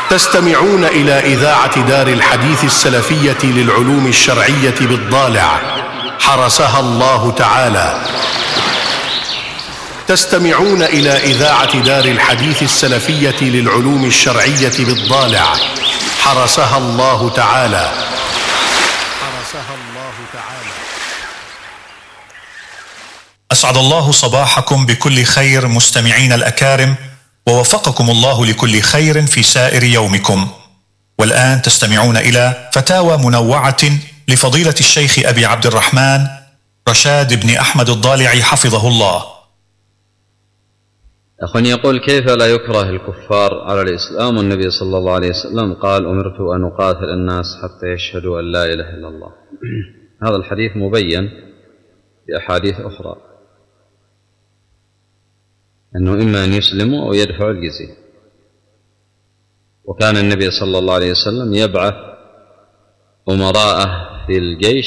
تستمعون إلى إذاعة دار الحديث السلفية للعلوم الشرعية بالضالع حرسها الله تعالى. تستمعون إلى إذاعة دار الحديث السلفية للعلوم الشرعية بالضالع حرسها الله تعالى. حرسها الله تعالى. أسعد الله صباحكم بكل خير مستمعين الأكارم، ووفقكم الله لكل خير في سائر يومكم. والآن تستمعون إلى فتاوى منوعة لفضيلة الشيخ أبي عبد الرحمن رشاد بن أحمد الضالعي حفظه الله. أخ يقول: كيف لا يكره الكفار على الإسلام؟ والنبي صلى الله عليه وسلم قال: أمرت أن أقاتل الناس حتى يشهدوا أن لا إله إلا الله. هذا الحديث مبين بأحاديث أخرى أنه إما أن يسلموا أو يدفعوا الجزية. وكان النبي صلى الله عليه وسلم يبعث أمراءه في الجيش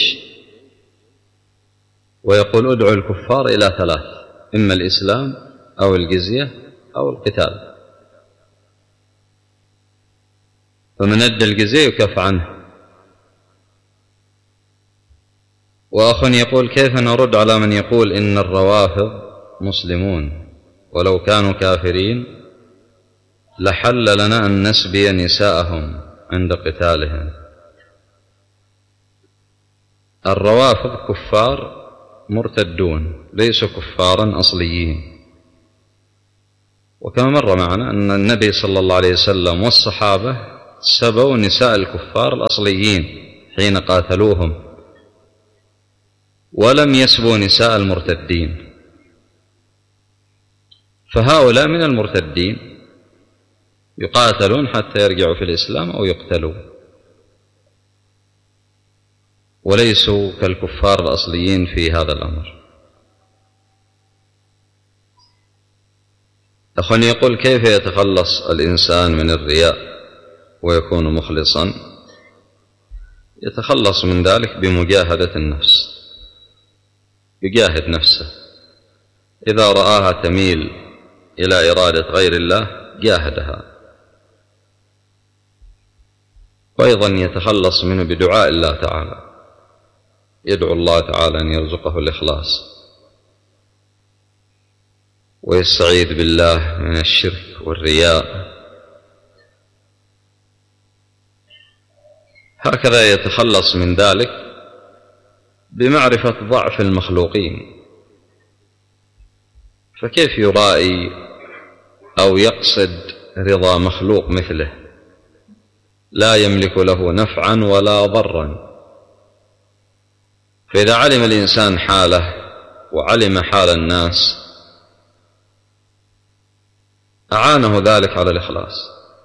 ويقول: ادعوا الكفار إلى ثلاث: إما الإسلام أو الجزية أو القتال. فمن أدى الجزية يكف عنه. وأخ يقول: كيف نرد على من يقول إن الروافض مسلمون ولو كانوا كافرين لحل لنا أن نسبي نساءهم عند قتالهم؟ الروافض كفار مرتدون، ليسوا كفارا أصليين. وكما مر معنا أن النبي صلى الله عليه وسلم والصحابة سبوا نساء الكفار الأصليين حين قاتلوهم، ولم يسبوا نساء المرتدين. فهؤلاء من المرتدين يقاتلون حتى يرجعوا في الإسلام أو يقتلوا، وليسوا كالكفار الأصليين في هذا الأمر. أخ يقول: كيف يتخلص الإنسان من الرياء ويكون مخلصا؟ يتخلص من ذلك بمجاهدة النفس، يجاهد نفسه. إذا رآها تميل إلى إرادة غير الله جاهدها. وأيضا يتخلص منه بدعاء الله تعالى، يدعو الله تعالى أن يرزقه الإخلاص، ويستعيذ بالله من الشرك والرياء. هكذا يتخلص من ذلك بمعرفة ضعف المخلوقين. فكيف يرائي أو يقصد رضا مخلوق مثله لا يملك له نفعا ولا ضرا؟ فإذا علم الإنسان حاله وعلم حال الناس أعانه ذلك على الإخلاص.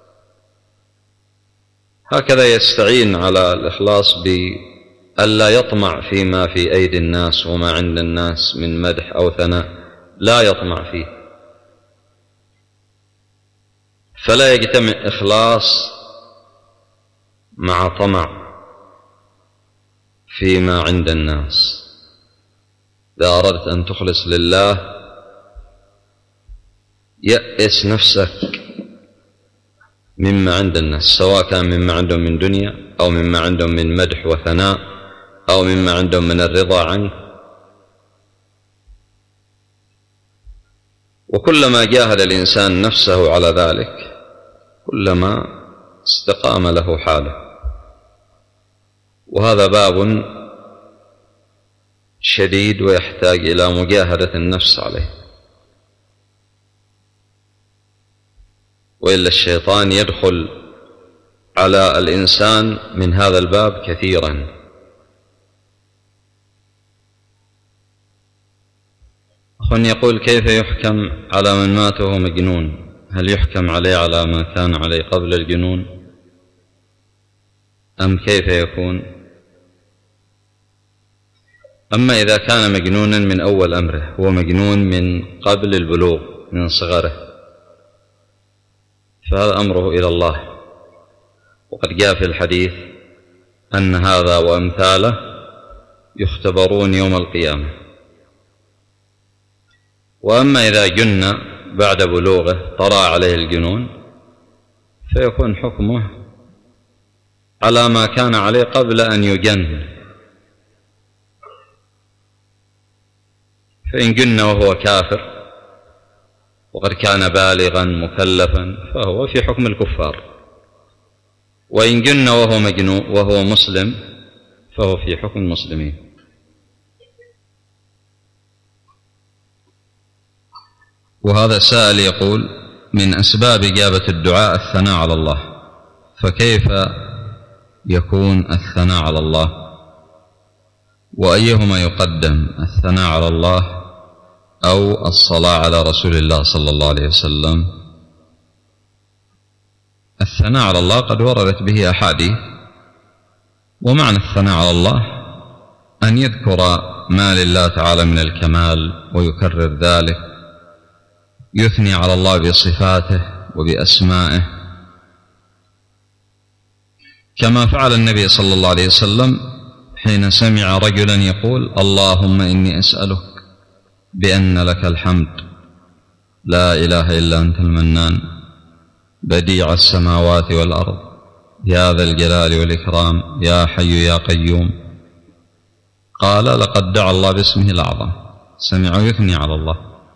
هكذا يستعين على الإخلاص بألا يطمع فيما في أيدي الناس وما عند الناس من مدح أو ثناء، لا يطمع فيه. فلا يجتمع إخلاص مع طمع فيما عند الناس. إذا أردت أن تخلص لله يأس نفسك مما عند الناس، سواء كان مما عندهم من دنيا أو مما عندهم من مدح وثناء أو مما عندهم من الرضا عنه. وكلما جاهد الإنسان نفسه على ذلك كلما استقام له حاله. وهذا باب شديد ويحتاج إلى مجاهدة النفس عليه، وإلا الشيطان يدخل على الإنسان من هذا الباب كثيرا. أخ يقول: كيف يحكم على من مات وهو مجنون؟ هل يحكم عليه على ما كان عليه قبل الجنون أم كيف يكون؟ أما إذا كان مجنونا من أول أمره، هو مجنون من قبل البلوغ من صغره، فهذا أمره إلى الله. وقد جاء في الحديث أن هذا وأمثاله يختبرون يوم القيامة. وأما إذا جن بعد بلوغه طرأ عليه الجنون فيكون حكمه على ما كان عليه قبل أن يجن. فإن جن وهو كافر وقد كان بالغا مكلفا فهو في حكم الكفار، وإن جن وهو مجنون وهو مسلم فهو في حكم المسلمين. وهذا السائل يقول: من أسباب إجابة الدعاء الثناء على الله، فكيف يكون الثناء على الله؟ وأيهما يقدم، الثناء على الله أو الصلاة على رسول الله صلى الله عليه وسلم؟ الثناء على الله قد وردت به أحاديث، ومعنى الثناء على الله أن يذكر ما لله تعالى من الكمال ويكرر ذلك، يثني على الله بصفاته وبأسمائه، كما فعل النبي صلى الله عليه وسلم حين سمع رجلا يقول: اللهم إني أسألك بأن لك الحمد لا إله إلا أنت المنان بديع السماوات والأرض يا ذا الجلال والإكرام يا حي يا قيوم. قال: لقد دعا الله باسمه الأعظم. سمع يثني على الله.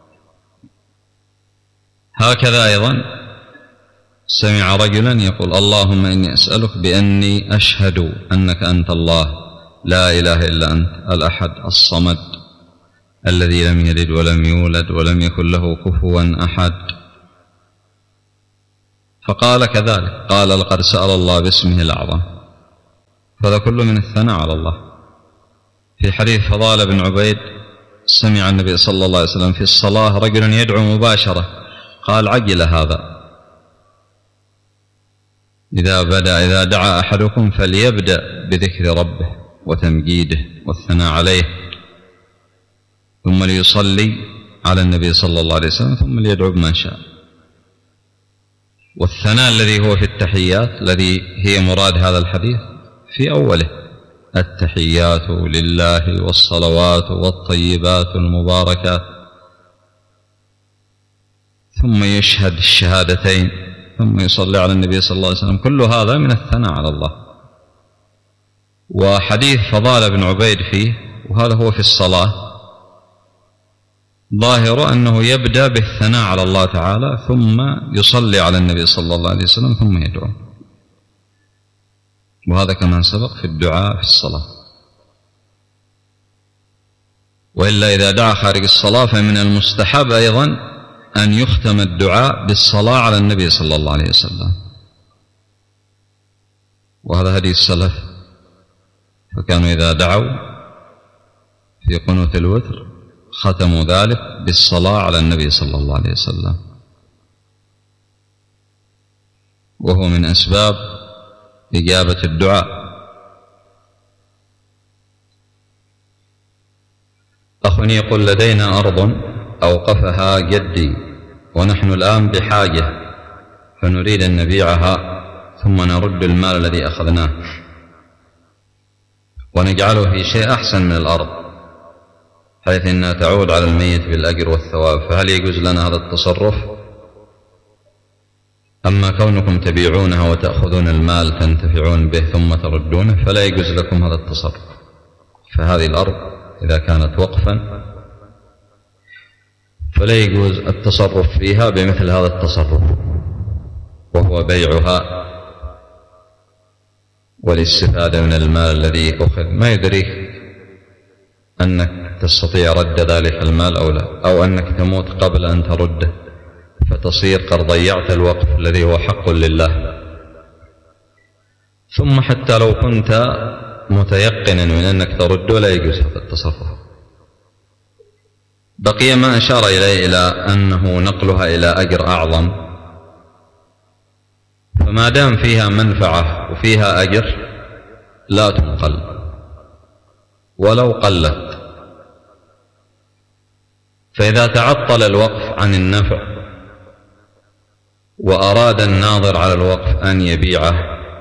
هكذا أيضا سمع رجلا يقول: اللهم إني أسألك بأني أشهد أنك أنت الله لا إله إلا أنت الأحد الصمد الذي لم يلد ولم يولد ولم يكن له كفوا أحد. فقال كذلك، قال: لقد سأل الله باسمه الأعظم. فهذا كله من الثناء على الله. في حديث فضالة بن عبيد سمع النبي صلى الله عليه وسلم في الصلاة رجلا يدعو مباشرة، قال: عجل هذا، إذا دعا أحدكم فليبدأ بذكر ربه وتمجيده والثناء عليه، ثم ليصلي على النبي صلى الله عليه وسلم، ثم ليدعو بما شاء. والثناء الذي هو في التحيات، الذي هي مراد هذا الحديث، في أوله: التحيات لله والصلوات والطيبات المباركات، ثم يشهد الشهادتين، ثم يصلي على النبي صلى الله عليه وسلم. كل هذا من الثناء على الله. وحديث فضالة بن عبيد فيه، وهذا هو في الصلاة، ظاهر أنه يبدأ بالثناء على الله تعالى ثم يصلي على النبي صلى الله عليه وسلم ثم يدعو. وهذا كما سبق في الدعاء في الصلاة. وإلا إذا دعا خارج الصلاة فمن المستحب أيضا أن يختم الدعاء بالصلاة على النبي صلى الله عليه وسلم، وهذا هدي السلف، فكانوا إذا دعوا في قنوت الوتر ختموا ذلك بالصلاة على النبي صلى الله عليه وسلم، وهو من أسباب إجابة الدعاء. أخ يقول: لدينا أرض أوقفها جدي ونحن الآن بحاجة، فنريد أن نبيعها ثم نرد المال الذي أخذناه ونجعله في شيء أحسن من الأرض، حيث أنها تعود على الميت بالأجر والثواب، فهل يجوز لنا هذا التصرف؟ أما كونكم تبيعونها وتأخذون المال تنتفعون به ثم تردونه فلا يجوز لكم هذا التصرف. فهذه الأرض إذا كانت وقفا فلا يجوز التصرف فيها بمثل هذا التصرف، وهو بيعها والاستفادة من المال الذي أخذ. ما يدريك أنك تستطيع رد ذلك المال أو لا، أو أنك تموت قبل أن ترده فتصير قد ضيعت الوقف الذي هو حق لله. ثم حتى لو كنت متيقنا من أنك ترده لا يجوز هذا التصرف. بقي ما أشار إليه إلى أنه نقلها إلى أجر أعظم، فما دام فيها منفعة وفيها أجر لا تنقل ولو قلت. فإذا تعطل الوقف عن النفع وأراد الناظر على الوقف أن يبيعه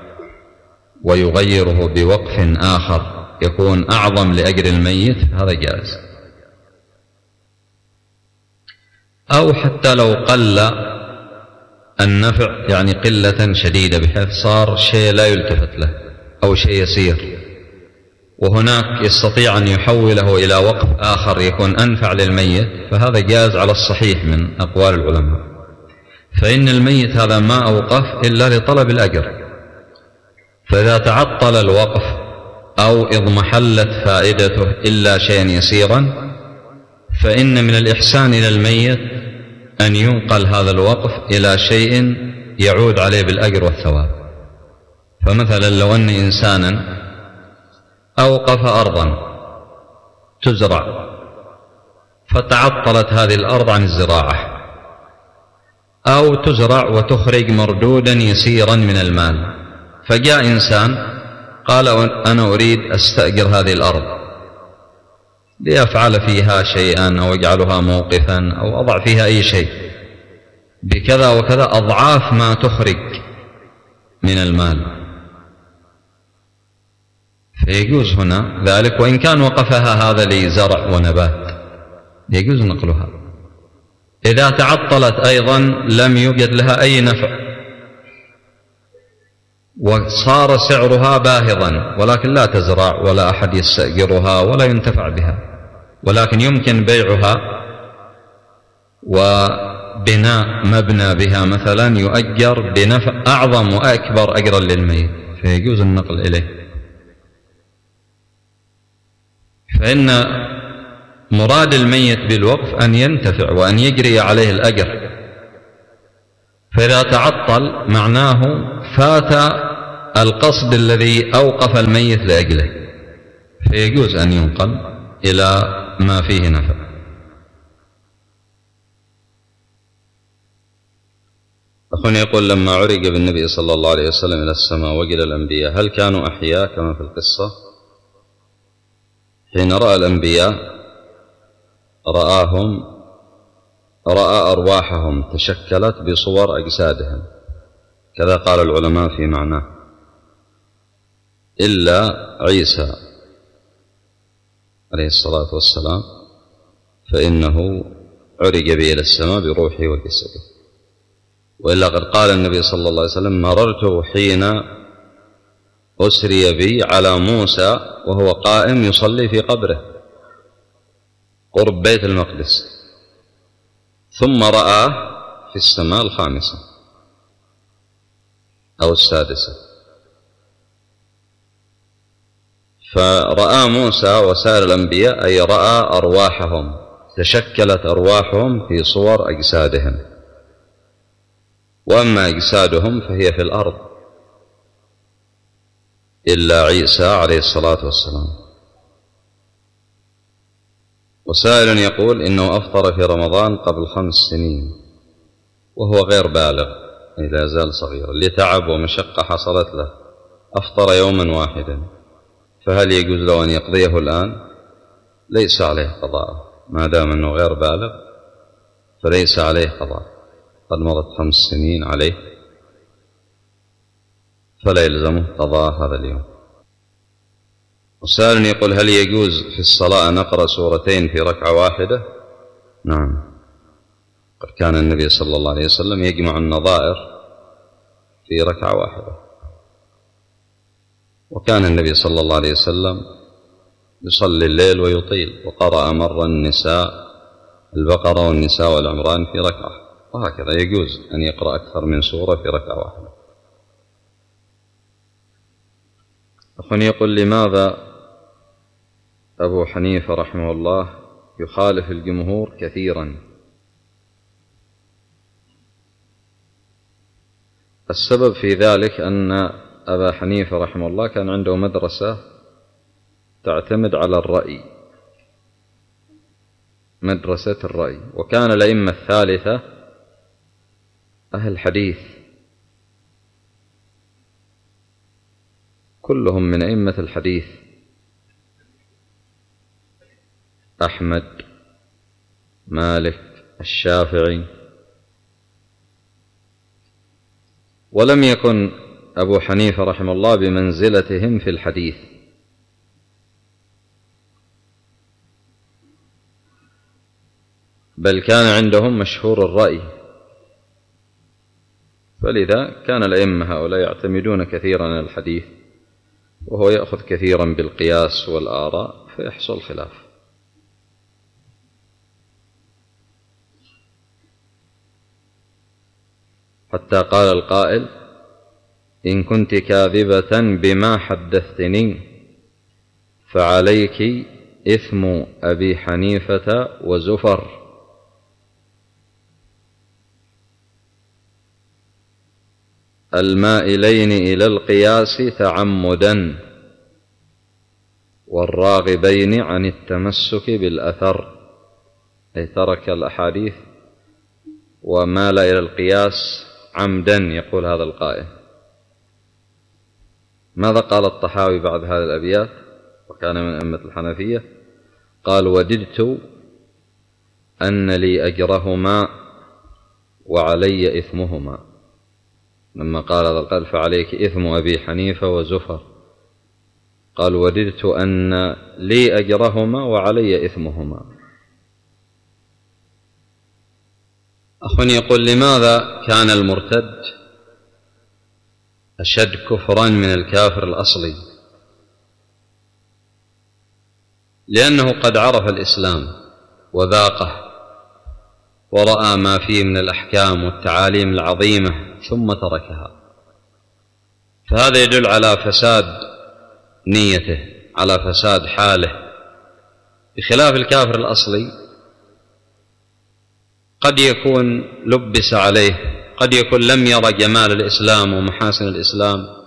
ويغيره بوقف آخر يكون أعظم لأجر الميت هذا جائز. أو حتى لو قل النفع يعني قلة شديدة بحيث صار شيء لا يلتفت له أو شيء يسير، وهناك يستطيع أن يحوله إلى وقف آخر يكون أنفع للميت، فهذا جاز على الصحيح من أقوال العلماء. فإن الميت هذا ما أوقف إلا لطلب الأجر، فإذا تعطل الوقف أو اضمحلت فائدته إلا شيئا يسيرا، فإن من الإحسان إلى الميت أن ينقل هذا الوقف إلى شيء يعود عليه بالأجر والثواب. فمثلا لو أن إنسانا أوقف أرضا تزرع فتعطلت هذه الأرض عن الزراعة، أو تزرع وتخرج مردودا يسيرا من المال، فجاء إنسان قال أنا أريد أستأجر هذه الأرض ليفعل فيها شيئا أو يجعلها موقفا أو أضع فيها أي شيء بكذا وكذا أضعاف ما تخرج من المال، فيجوز هنا ذلك، وإن كان وقفها هذا لزرع ونبات يجوز نقلها. إذا تعطلت أيضا لم يوجد لها أي نفع وصار سعرها باهظا، ولكن لا تزرع ولا أحد يستأجرها ولا ينتفع بها، ولكن يمكن بيعها وبناء مبنى بها مثلا يؤجر بنفع أعظم وأكبر أجرا للميت، فيجوز النقل إليه. فإن مراد الميت بالوقف أن ينتفع وأن يجري عليه الأجر، فإذا تعطل معناه فات القصد الذي أوقف الميت لأجله، فيجوز أن ينقل إلى ما فيه نفع. أخونا يقول لما عرج بالنبي صلى الله عليه وسلم إلى السماء وجد الأنبياء هل كانوا أحياء كما في القصة؟ حين رأى الأنبياء رأى أرواحهم تشكلت بصور أجسادهم، كذا قال العلماء في معناه، إلا عيسى عليه الصلاة والسلام فإنه عرج به إلى السماء بروحه وجسده، وإلا قد قال النبي صلى الله عليه وسلم مررت حين أسري بي على موسى وهو قائم يصلي في قبره قرب بيت المقدس، ثم رآه في السماء الخامسة أو السادسة، فرأى موسى وسائر الأنبياء أي رأى أرواحهم، تشكلت أرواحهم في صور أجسادهم، وأما أجسادهم فهي في الأرض إلا عيسى عليه الصلاة والسلام. وسائل يقول إنه أفطر في رمضان قبل 5 سنين وهو غير بالغ، لا يزال صغيرا، لتعب ومشقة حصلت له أفطر يوما واحدا، فهل يجوز له أن يقضيه الآن؟ ليس عليه قضاء، ما دام أنه غير بالغ فليس عليه قضاء، قد مضت 5 سنين عليه فلا يلزمه قضاء هذا اليوم. وسائل يقول هل يجوز في الصلاة أن نقرأ سورتين في ركعة واحدة؟ نعم، قد كان النبي صلى الله عليه وسلم يجمع النظائر في ركعة واحدة، وكان النبي صلى الله عليه وسلم يصلي الليل ويطيل، وقرأ مرة النساء البقرة والنساء والعمران في ركعة، وهكذا يجوز أن يقرأ أكثر من سورة في ركعة واحدة. أخونا يقول لماذا أبو حنيفة رحمه الله يخالف الجمهور كثيرا؟ السبب في ذلك أن أبا حنيفة رحمه الله كان عنده مدرسة تعتمد على الرأي، مدرسة الرأي، وكان الأئمة الثالثة أهل حديث كلهم من أئمة الحديث، أحمد، مالك، الشافعي، ولم يكن أبو حنيفة رحمه الله بمنزلتهم في الحديث، بل كان عندهم مشهور الرأي، فلذا كان الأئمة هؤلاء يعتمدون كثيرا على الحديث، وهو يأخذ كثيرا بالقياس والآراء، فيحصل خلاف. حتى قال القائل: إن كنت كاذبة بما حدثتني فعليك إثم أبي حنيفة وزفر. المائلين إلى القياس تعمدا، والراغبين عن التمسك بالأثر، أي ترك الأحاديث ومال إلى القياس عمدا، يقول هذا القائل. ماذا قال الطحاوي بعد هذه الأبيات؟ وكان من أئمة الحنفية. قال: وددت أن لي أجرهما وعلي إثمهما. لما قال هذا القائل: فعليك إثم أبي حنيفة وزفر، قال: وددت أن لي أجرهما وعلي إثمهما. أخ يقول: لماذا كان المرتد أشد كفرا من الكافر الأصلي؟ لأنه قد عرف الإسلام وذاقه ورأى ما فيه من الأحكام والتعاليم العظيمة ثم تركها، فهذا يدل على فساد نيته، على فساد حاله، بخلاف الكافر الأصلي قد يكون لبس عليه، قد يكون لم يرى جمال الإسلام ومحاسن الإسلام